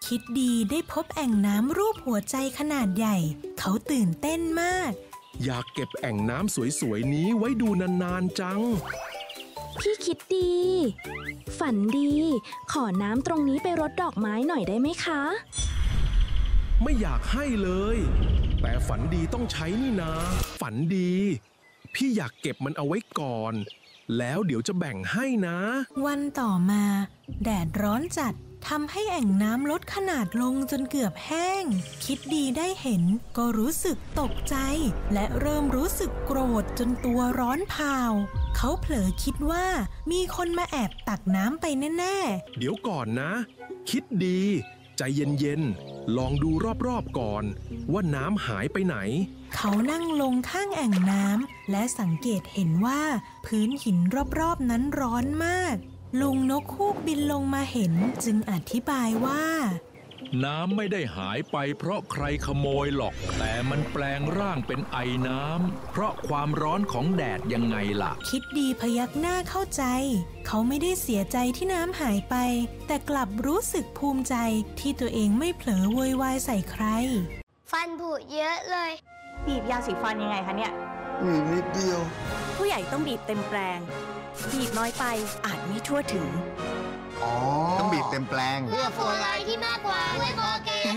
คิดดีได้พบแอ่งน้ำรูปหัวใจขนาดใหญ่เขาตื่นเต้นมากอยากเก็บแอ่งน้ำสวยๆนี้ไว้ดูนานๆจังพี่คิดดีฝันดีขอน้ำตรงนี้ไปรดดอกไม้หน่อยได้ไหมคะไม่อยากให้เลยแต่ฝันดีต้องใช้นี่นาฝันดีพี่อยากเก็บมันเอาไว้ก่อนแล้วเดี๋ยวจะแบ่งให้นะวันต่อมาแดดร้อนจัดทำให้แอ่งน้ำลดขนาดลงจนเกือบแห้งคิดดีได้เห็นก็รู้สึกตกใจและเริ่มรู้สึกโกรธจนตัวร้อนเผาเขาเผลอคิดว่ามีคนมาแอบตักน้ำไปแน่ๆเดี๋ยวก่อนนะคิดดีใจเย็นๆลองดูรอบๆก่อนว่าน้ำหายไปไหนเขานั่งลงข้างแอ่งน้ำและสังเกตเห็นว่าพื้นหินรอบๆนั้นร้อนมากลุงนกฮูกบินลงมาเห็นจึงอธิบายว่าน้ำไม่ได้หายไปเพราะใครขโมยหรอกแต่มันแปลงร่างเป็นไอน้ำเพราะความร้อนของแดดยังไงล่ะคิดดีพยักหน้าเข้าใจเขาไม่ได้เสียใจที่น้ำหายไปแต่กลับรู้สึกภูมิใจที่ตัวเองไม่เผลอโวยวายใส่ใครฟันผุเยอะเลยบีบยาสีฟันยังไงคะเนี่ยบีบนิดเดียวผู้ใหญ่ต้องบีบเต็มแปลงบีบน้อยไปอาจไม่ทั่วถึงต้องบีบเต็มแปลงเพื่อฟลูออไรด์ที่มากกว่าด้วยโคเกน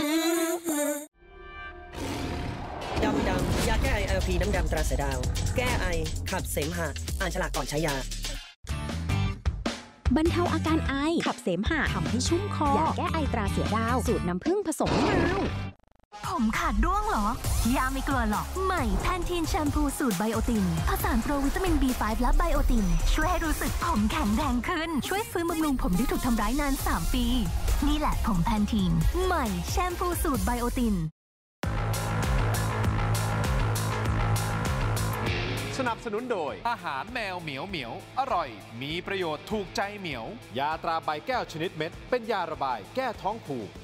ดำยาแก้ไอ LP น้ำดำตราเสือดาวแก้ไอขับเสมหะอ่านฉลากก่อนใช้ยาบรรเทาอาการไอขับเสมหะทำให้ชุ่มคอยาแก้ไอตราเสือดาวสูตรน้ำผึ้งผสมมะนาวผมขาดร่วงเหรอยาไม่กลัวหรอกใหม่แพนทีนแชมพูสูตรไบโอตินผสานโปรวิตามิน B5 และไบโอตินช่วยให้รู้สึกผมแข็งแรงขึ้นช่วยฟื้นบำรุงผมที่ถูกทำร้ายนาน3 ปีนี่แหละผมแพนทีนใหม่แชมพูสูตรไบโอตินสนับสนุนโดยอาหารแมวเหมียวเหมียวอร่อยมีประโยชน์ถูกใจเหมียวยาตราใบแก้วชนิดเม็ดเป็นยาระบายแก้ท้องผูก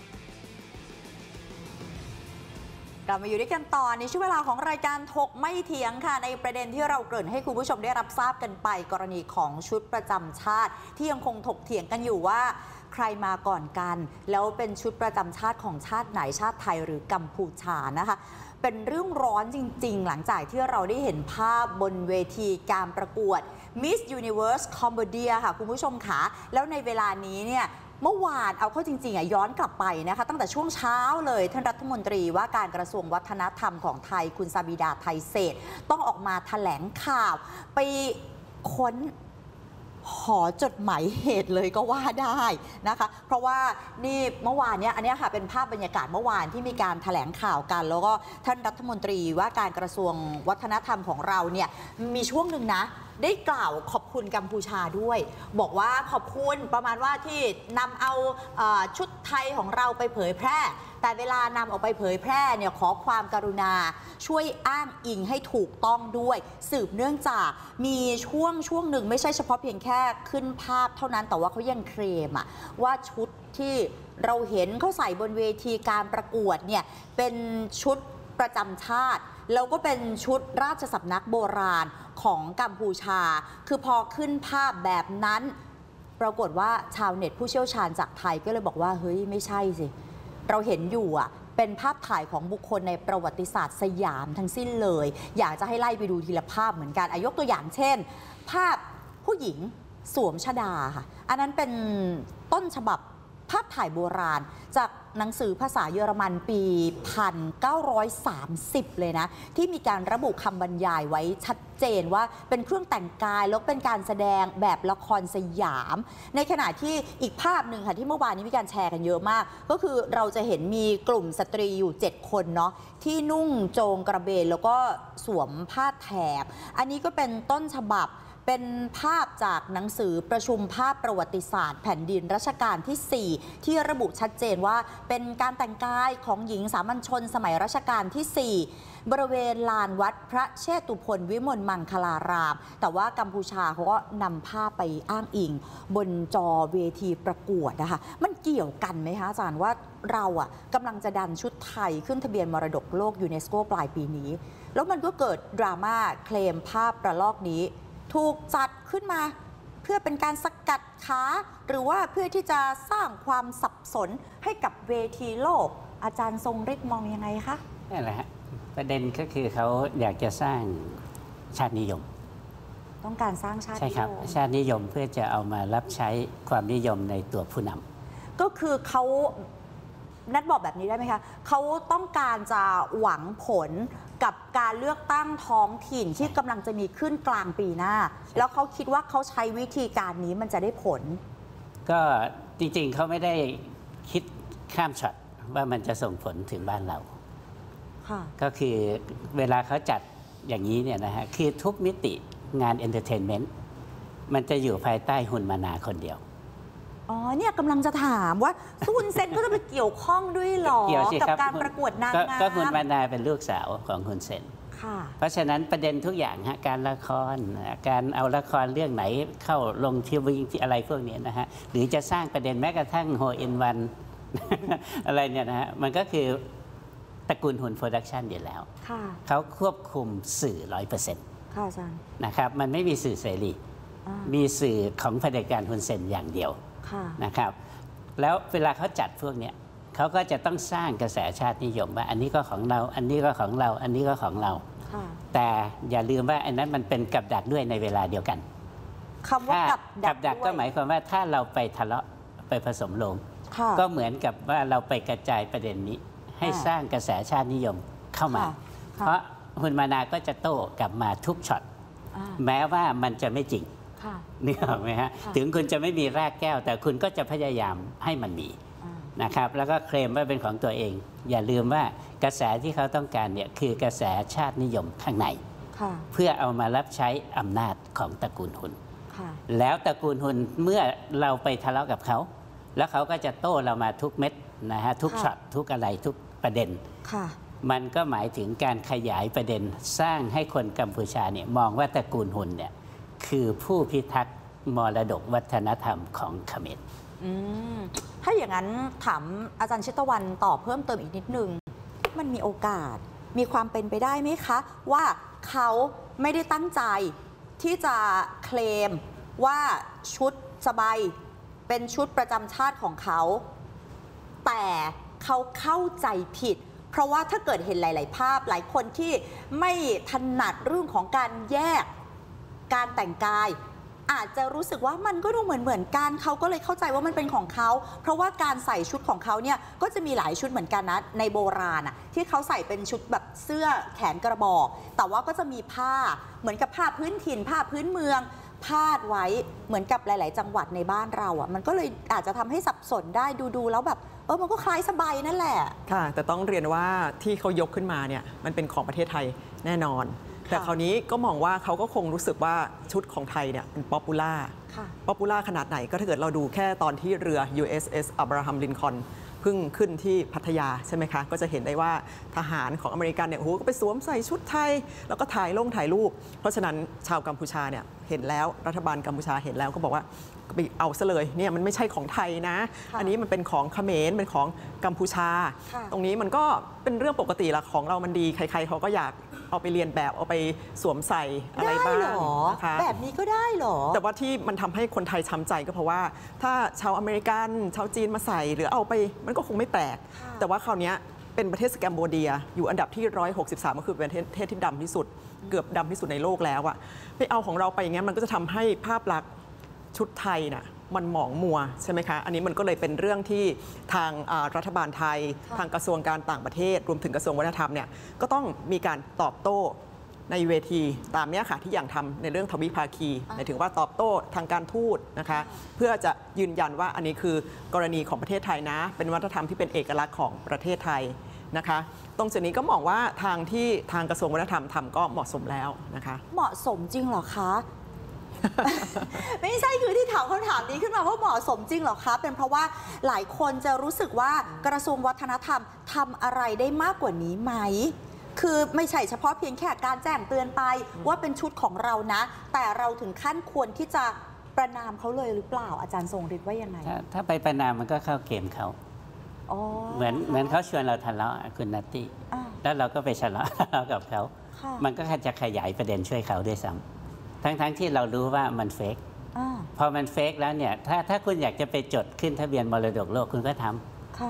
เรามาอยู่ด้วยกันต่อในช่วงเวลาของรายการถกไม่เถียงค่ะในประเด็นที่เราเกริ่นให้คุณผู้ชมได้รับทราบกันไปกรณีของชุดประจำชาติที่ยังคงถกเถียงกันอยู่ว่าใครมาก่อนกันแล้วเป็นชุดประจำชาติของชาติไหนชาติไทยหรือกัมพูชานะคะเป็นเรื่องร้อนจริงๆหลังจากที่เราได้เห็นภาพบนเวทีการประกวด Miss Universe Cambodia ค่ะคุณผู้ชมค่ะแล้วในเวลานี้เนี่ยเมื่อวานเอาเข้าจริงๆย้อนกลับไปนะคะตั้งแต่ช่วงเช้าเลยท่านรัฐมนตรีว่าการกระทรวงวัฒนธรรมของไทยคุณซาบิดาไทยเศรษฐ์ต้องออกมาแถลงข่าวไปค้นหอจดหมายเหตุเลยก็ว่าได้นะคะเพราะว่านี่เมื่อวานนี้อันนี้ค่ะเป็นภาพบรรยากาศเมื่อวานที่มีการแถลงข่าวกันแล้วก็ท่านรัฐมนตรีว่าการกระทรวงวัฒนธรรมของเราเนี่ยมีช่วงหนึ่งนะได้กล่าวขอบคุณกัมพูชาด้วยบอกว่าขอบคุณประมาณว่าที่นำเอาชุดไทยของเราไปเผยแพร่แต่เวลานำออกไปเผยแพร่เนี่ยขอความกรุณาช่วยอ้างอิงให้ถูกต้องด้วยสืบเนื่องจากมีช่วงหนึ่งไม่ใช่เฉพาะเพียงแค่ขึ้นภาพเท่านั้นแต่ว่าเขายังเคลมว่าชุดที่เราเห็นเขาใส่บนเวทีการประกวดเนี่ยเป็นชุดประจำชาติแล้วก็เป็นชุดราชสำนักโบราณของกัมพูชาคือพอขึ้นภาพแบบนั้นปรากฏว่าชาวเน็ตผู้เชี่ยวชาญจากไทยก็เลยบอกว่าเฮ้ยไม่ใช่สิเราเห็นอยู่เป็นภาพถ่ายของบุคคลในประวัติศาสตร์สยามทั้งสิ้นเลยอยากจะให้ไล่ไปดูทีละภาพเหมือนกันยกตัวอย่างเช่นภาพผู้หญิงสวมชฎาค่ะอันนั้นเป็นต้นฉบับภาพถ่ายโบราณจากหนังสือภาษาเยอรมันปี 1930 เลยนะที่มีการระบุคำบรรยายไว้ชัดเจนว่าเป็นเครื่องแต่งกายแล้วเป็นการแสดงแบบละครสยามในขณะที่อีกภาพหนึ่งค่ะที่เมื่อวานนี้มีการแชร์กันเยอะมากก็คือเราจะเห็นมีกลุ่มสตรีอยู่7คนเนาะที่นุ่งโจงกระเบนแล้วก็สวมผ้าแถบอันนี้ก็เป็นต้นฉบับเป็นภาพจากหนังสือประชุมภาพประวัติศาสตร์แผ่นดินรัชกาลที่ 4ที่ระบุชัดเจนว่าเป็นการแต่งกายของหญิงสามัญชนสมัยรัชกาลที่ 4บริเวณลานวัดพระเชตุพนวิมลมังคลารามแต่ว่ากัมพูชาเขาก็นำภาพไปอ้างอิงบนจอเวทีประกวดนะคะมันเกี่ยวกันไหมคะอาจารย์ว่าเรากำลังจะดันชุดไทยขึ้นทะเบียนมรดกโลกยูเนสโกปลายปีนี้แล้วมันก็เกิดดราม่าเคลมภาพระลอกนี้ถูกจัดขึ้นมาเพื่อพื่อเป็นการสกัดขาหรือว่าเพื่อที่จะสร้างความสับสนให้กับเวทีโลกอาจารย์ทรงฤทธิ์มองยังไงคะนั่นแหละฮะประเด็นก็คือเขาอยากจะสร้างชาตินิยมต้องการสร้างชาตินิยมใช่ครับชาตินิยมเพื่อจะเอามารับใช้ความนิยมในตัวผู้นำก็คือเขานัดบอกแบบนี้ได้ไหมคะเขาต้องการจะหวังผลกับการเลือกตั้งท้องถิ่นที่กำลังจะมีขึ้นกลางปีหน้าแล้วเขาคิดว่าเขาใช้วิธีการนี้มันจะได้ผลก็จริงๆเขาไม่ได้คิดข้ามช็อตว่ามันจะส่งผลถึงบ้านเราก็คือเวลาเขาจัดอย่างนี้เนี่ยนะฮะคือทุกมิติงานเอนเตอร์เทนเมนต์มันจะอยู่ภายใต้ฮุนมานาคนเดียวอ๋อเนี่ยกำลังจะถามว่าฮุนเซนก็จะไปเกี่ยวข้องด้วยหรอกับการประกวดนางงามก็ฮุนมานาเป็นลูกสาวของฮุนเซนเพราะฉะนั้นประเด็นทุกอย่างฮะการละครการเอาละครเรื่องไหนเข้าลงทีวีที่อะไรพวกนี้นะฮะหรือจะสร้างประเด็นแม้กระทั่งโฮอินวันอะไรเนี่ยนะฮะมันก็คือตระกูลฮุนโปรดักชันอยู่แล้วเขาควบคุมสื่อ 100% ค่ะอาจารย์นะครับมันไม่มีสื่อเสรีมีสื่อของเผด็จการฮุนเซนอย่างเดียวนะครับแล้วเวลาเขาจัดพวกเนี้ยเขาก็จะต้องสร้างกระแสชาตินิยมว่าอันนี้ก็ของเราอันนี้ก็ของเราอันนี้ก็ของเราแต่อย่าลืมว่าอันนั้นมันเป็นกับดักด้วยในเวลาเดียวกันคำว่ากับดักก็หมายความว่าถ้าเราไปทะเลาะไปผสมลงก็เหมือนกับว่าเราไปกระจายประเด็นนี้ให้สร้างกระแสชาตินิยมเข้ามาเพราะฮุนมานาก็จะโต้กลับมาทุกช็อตแม้ว่ามันจะไม่จริงนี่เห็นไหมฮะถึงคุณจะไม่มีรากแก้วแต่คุณก็จะพยายามให้มันมีนะครับแล้วก็เคลมว่าเป็นของตัวเองอย่าลืมว่ากระแสที่เขาต้องการเนี่ยคือกระแสชาตินิยมข้างในเพื่อเอามารับใช้อำนาจของตระกูลฮุนแล้วตระกูลฮุนเมื่อเราไปทะเลาะกับเขาแล้วเขาก็จะโต้เรามาทุกเม็ดนะฮะทุกช็อตทุกอะไรทุกประเด็นมันก็หมายถึงการขยายประเด็นสร้างให้คนกัมพูชาเนี่ยมองว่าตระกูลฮุนเนี่ยคือผู้พิทักษ์มรดกวัฒนธรรมของเขมรถ้าอย่างนั้นถามอาจารย์ชิตวันตอบเพิ่มเติมอีกนิดนึงมันมีโอกาสมีความเป็นไปได้ไหมคะว่าเขาไม่ได้ตั้งใจที่จะเคลมว่าชุดสบายเป็นชุดประจำชาติของเขาแต่เขาเข้าใจผิดเพราะว่าถ้าเกิดเห็นหลายๆภาพหลายคนที่ไม่ถนัดเรื่องของการแยกการแต่งกายอาจจะรู้สึกว่ามันก็ดูเหมือนกันเขาก็เลยเข้าใจว่ามันเป็นของเขาเพราะว่าการใส่ชุดของเขาเนี่ยก็จะมีหลายชุดเหมือนกันนะในโบราณที่เขาใส่เป็นชุดแบบเสื้อแขนกระบอกแต่ว่าก็จะมีผ้าเหมือนกับผ้าพื้นถิ่นผ้าพื้นเมืองพาดไว้เหมือนกับหลายๆจังหวัดในบ้านเรามันก็เลยอาจจะทำให้สับสนได้ดูแล้วแบบมันก็คล้ายสบายนั่นแหละค่ะแต่ต้องเรียนว่าที่เขายกขึ้นมาเนี่ยมันเป็นของประเทศไทยแน่นอนแต่คราวนี้ก็มองว่าเขาก็คงรู้สึกว่าชุดของไทยเนี่ยเป็นป๊อปปูล่าขนาดไหนก็ถ้าเกิดเราดูแค่ตอนที่เรือ USS Abraham Lincoln เพิ่งขึ้นที่พัทยาใช่ไหมคะก็จะเห็นได้ว่าทหารของอเมริกันเนี่ยโอ้โหก็ไปสวมใส่ชุดไทยแล้วก็ถ่ายรูปเพราะฉะนั้นชาวกัมพูชาเนี่ยเห็นแล้วรัฐบาลกัมพูชาเห็นแล้วก็บอกว่าไปเอาซะเลยเนี่ยมันไม่ใช่ของไทยนะอันนี้มันเป็นของเขมรเป็นของกัมพูชาตรงนี้มันก็เป็นเรื่องปกติละของเรามันดีใครๆเขาก็อยากเอาไปเรียนแบบเอาไปสวมใส่อะไรบ้างนะคะแบบนี้ก็ได้หรอแต่ว่าที่มันทำให้คนไทยช้ำใจก็เพราะว่าถ้าชาวอเมริกันชาวจีนมาใส่หรือเอาไปมันก็คงไม่แปลกแต่ว่าคราวนี้เป็นประเทศแกมโบเดียอยู่อันดับที่163ก็คือเป็นประเทศที่ดำที่สุดเกือบดำที่สุดในโลกแล้วอะไปเอาของเราไปอย่างเงี้ยมันก็จะทำให้ภาพลักษณ์ชุดไทยน่ะมันหมองมัวใช่ไหมคะอันนี้มันก็เลยเป็นเรื่องที่ทางรัฐบาลไทยทางกระทรวงการต่างประเทศรวมถึงกระทรวงวัฒนธรรมเนี่ยก็ต้องมีการตอบโต้ในเวทีตามนี้ค่ะที่อย่างทำในเรื่องทวิภาคีหมายถึงว่าตอบโต้ทางการทูตนะคะเพื่อจะยืนยันว่าอันนี้คือกรณีของประเทศไทยนะเป็นวัฒนธรรมที่เป็นเอกลักษณ์ของประเทศไทยนะคะตรงจุดนี้ก็มองว่าทางที่ทางกระทรวงวัฒนธรรมทำก็เหมาะสมแล้วนะคะเหมาะสมจริงเหรอคะ ไม่ใช่คือที่ถามคำถามนี้ขึ้นมาว่าเหมาะสมจริงเหรอคะเป็นเพราะว่าหลายคนจะรู้สึกว่ากระทรวงวัฒนธรรมทำอะไรได้มากกว่านี้ไหมคือไม่ใช่เฉพาะเพียงแค่การแจ้งเตือนไปว่าเป็นชุดของเรานะแต่เราถึงขั้นควรที่จะประณามเขาเลยหรือเปล่าอาจารย์ทรงฤทธิ์ว่ายังไงถ้าไปประณามมันก็เข้าเกมเขาเหมือนเขาชวนเราทะเลาะคุณนัตตี้แล้วเราก็ไปทะเลาะกับเขามันก็จะขยายประเด็นช่วยเขาด้วยซ้ำทั้งที่เรารู้ว่ามันเฟกพอมันเฟกแล้วเนี่ยถ้าคุณอยากจะไปจดขึ้นทะเบียนมรดกโลกคุณก็ท